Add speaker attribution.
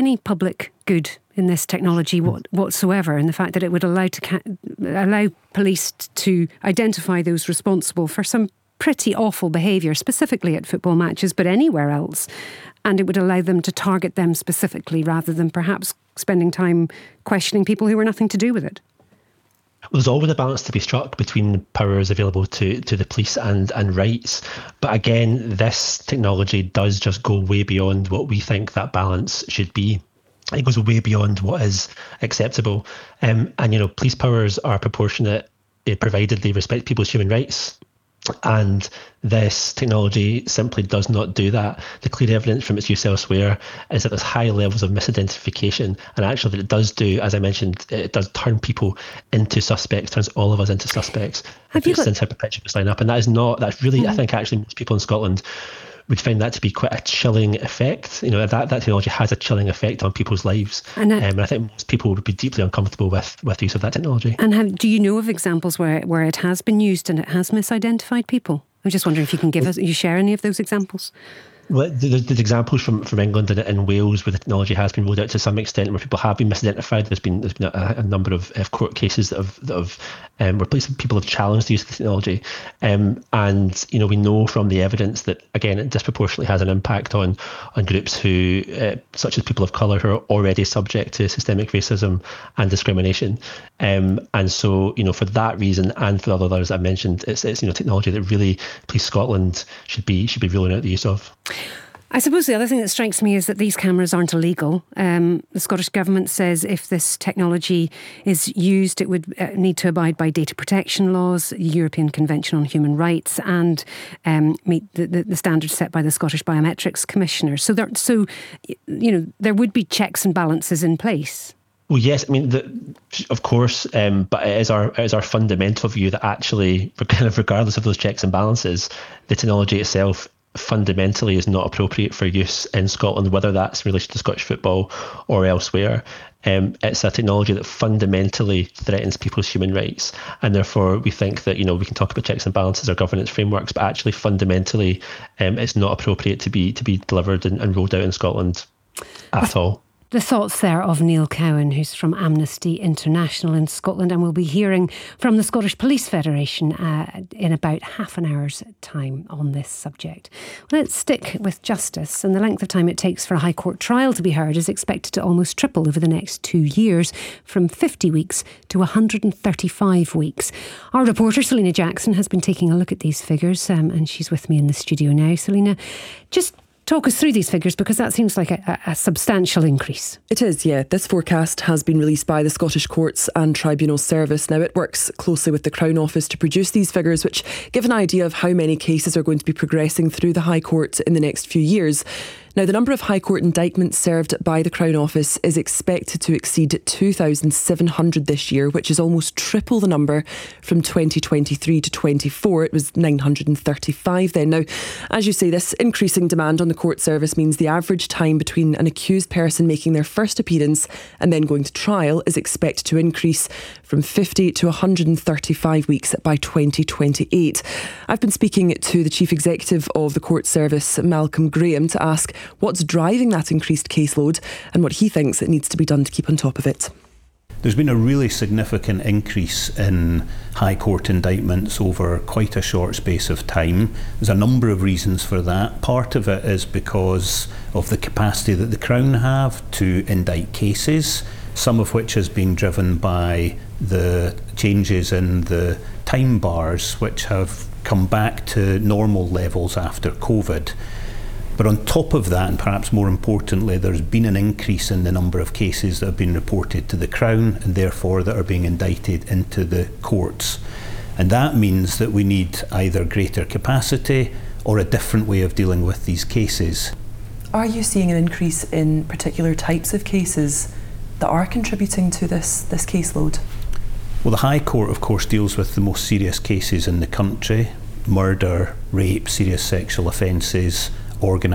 Speaker 1: any public good in this technology whatsoever, and the fact that it would allow police to identify those responsible for some pretty awful behaviour, specifically at football matches, but anywhere else, and it would allow them to target them specifically rather than perhaps spending time questioning people who were nothing to do with it.
Speaker 2: Well, there's always a balance to be struck between powers available to the police and rights. But again, this technology does just go way beyond what we think that balance should be. It goes way beyond what is acceptable. And, police powers are proportionate, provided they respect people's human rights. And this technology simply does not do that. The clear evidence from its use elsewhere is that there's high levels of misidentification, and actually that it does do, as I mentioned, it does turn people into suspects, turns all of us into suspects. Since how perpetuates line up, and that's really, I think actually most people in Scotland would find that to be quite a chilling effect. That technology has a chilling effect on people's lives. And I think most people would be deeply uncomfortable with the use of that technology.
Speaker 1: And do you know of examples where it has been used and it has misidentified people? I'm just wondering if you can share any of those examples.
Speaker 2: Well, there's examples from England and Wales where the technology has been rolled out to some extent, where people have been misidentified. There's been a number of court cases that have where people have challenged the use of the technology, and we know from the evidence that again it disproportionately has an impact on groups who, such as people of colour, who are already subject to systemic racism and discrimination, and so for that reason and for the others I mentioned, it's technology that really Police Scotland should be ruling out the use of.
Speaker 1: I suppose the other thing that strikes me is that these cameras aren't illegal. The Scottish Government says if this technology is used, it would need to abide by data protection laws, the European Convention on Human Rights, and meet the standards set by the Scottish Biometrics Commissioner. So there would be checks and balances in place.
Speaker 2: Well, yes, of course, but it is our fundamental view that actually, kind of regardless of those checks and balances, the technology itself fundamentally is not appropriate for use in Scotland, whether that's in relation to Scottish football or elsewhere. It's a technology that fundamentally threatens people's human rights, and therefore we think that we can talk about checks and balances or governance frameworks, but actually fundamentally it's not appropriate to be delivered and rolled out in Scotland at all.
Speaker 1: The thoughts there of Neil Cowan, who's from Amnesty International in Scotland, and we'll be hearing from the Scottish Police Federation in about half an hour's time on this subject. Let's stick with justice, and the length of time it takes for a High Court trial to be heard is expected to almost triple over the next 2 years, from 50 weeks to 135 weeks. Our reporter Selina Jackson has been taking a look at these figures, and she's with me in the studio now. Selina, just talk us through these figures, because that seems like a substantial increase.
Speaker 3: It is, yeah. This forecast has been released by the Scottish Courts and Tribunal Service. Now, it works closely with the Crown Office to produce these figures, which give an idea of how many cases are going to be progressing through the High Court in the next few years. Now, the number of High Court indictments served by the Crown Office is expected to exceed 2,700 this year, which is almost triple the number from 2023 to 24. It was 935 then. Now, as you say, this increasing demand on the court service means the average time between an accused person making their first appearance and then going to trial is expected to increase from 50 to 135 weeks by 2028. I've been speaking to the Chief Executive of the Court Service, Malcolm Graham, to ask what's driving that increased caseload and what he thinks it needs to be done to keep on top of it.
Speaker 4: There's been a really significant increase in High Court indictments over quite a short space of time. There's a number of reasons for that. Part of it is because of the capacity that the Crown have to indict cases, some of which has been driven by the changes in the time bars, which have come back to normal levels after COVID. But on top of that, and perhaps more importantly, there's been an increase in the number of cases that have been reported to the Crown and therefore that are being indicted into the courts. And that means that we need either greater capacity or a different way of dealing with these cases.
Speaker 3: Are you seeing an increase in particular types of cases that are contributing to this caseload?
Speaker 4: Well, the High Court, of course, deals with the most serious cases in the country: murder, rape, serious sexual offences, organised